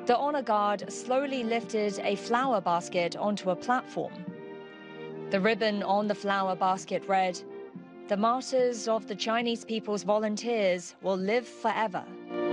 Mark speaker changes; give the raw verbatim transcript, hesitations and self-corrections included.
Speaker 1: The honor guard slowly lifted a flower basket onto a platform. The ribbon on the flower basket read, "The martyrs of the Chinese people's volunteers will live forever."